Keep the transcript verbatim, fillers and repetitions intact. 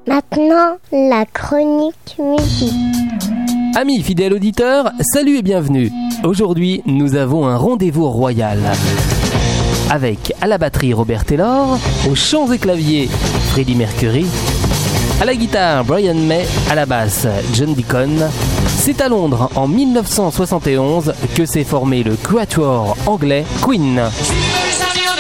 Maintenant, la chronique musique. Amis fidèles auditeurs, salut et bienvenue. Aujourd'hui, nous avons un rendez-vous royal. Avec à la batterie Robert Taylor, aux chants et claviers Freddie Mercury, à la guitare Brian May, à la basse John Deacon. C'est à Londres en mille neuf cent soixante et onze que s'est formé le quatuor anglais Queen.